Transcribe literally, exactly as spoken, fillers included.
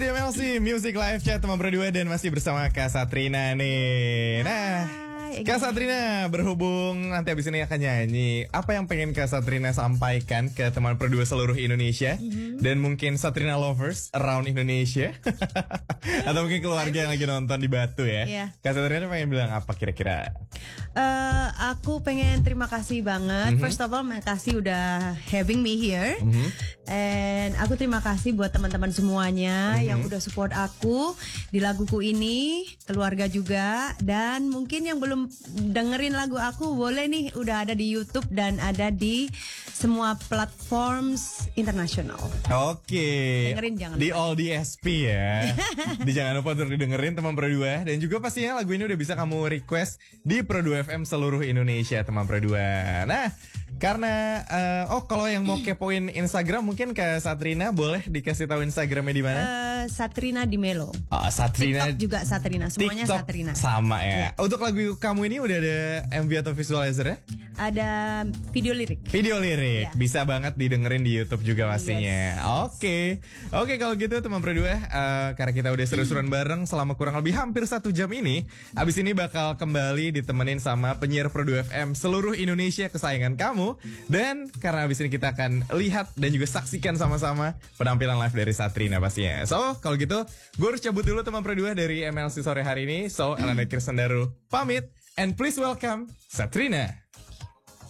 di M L C Music Live Chat teman berdua dan masih bersama Kak Satrina nih. Nah, Kak Satrina berhubung nanti abis ini akan nyanyi, apa yang pengen Kak Satrina sampaikan ke teman berdua seluruh Indonesia mm-hmm. dan mungkin Satrina lovers around Indonesia atau mungkin keluarga yang lagi nonton di Batu ya? Yeah. Kak Satrina pengen bilang apa kira-kira? Uh, aku pengen terima kasih banget. Mm-hmm. First of all, makasih udah having me here. Mm-hmm. And aku terima kasih buat teman-teman semuanya mm-hmm. yang udah support aku di laguku ini, keluarga juga, dan mungkin yang belum dengerin lagu aku boleh nih, udah ada di YouTube dan ada di semua platforms internasional. Oke. Dengerin jangan di all D S P ya. Di jangan lupa untuk didengerin teman berdua, dan juga pastinya lagu ini udah bisa kamu request di Pro dua F M seluruh Indonesia teman berdua. Nah, karena uh, oh kalau yang mau kepoin Instagram mungkin ke Satrina boleh dikasih tahu Instagramnya di mana? Uh, Satrina di Melo. Oh, Satrina. TikTok juga Satrina, semuanya TikTok Satrina. Sama ya. Yeah. Untuk lagu kamu ini udah ada M V atau visualizer ya? Ada video lirik. Video lirik, yeah. Bisa banget didengerin di YouTube juga pastinya. Yes. Oke, okay. oke okay, kalau gitu teman berdua, uh, karena kita udah seru-seruan bareng selama kurang lebih hampir satu jam ini, abis ini bakal kembali ditemenin sama penyiar Pro dua F M seluruh Indonesia kesayangan kamu. Dan karena abis ini kita akan lihat dan juga saksikan sama-sama penampilan live dari Satrina pastinya. So, kalau gitu, gue harus cabut dulu teman Pro dua dari M L C sore hari ini. So, Elena Kirsandaru pamit, and please welcome Satrina.